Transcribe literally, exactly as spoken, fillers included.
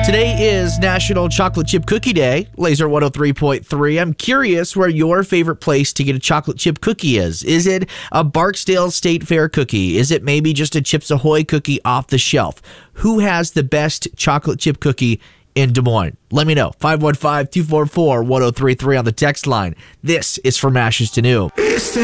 Today is National Chocolate Chip Cookie Day. Laser one oh three point three. I'm curious where your favorite place to get a chocolate chip cookie is. Is it a Barksdale State Fair cookie? Is it maybe just a Chips Ahoy cookie off the shelf? Who has the best chocolate chip cookie in Des Moines? Let me know. five one five, two four four, one oh three three on the text line. This is From Ashes to New.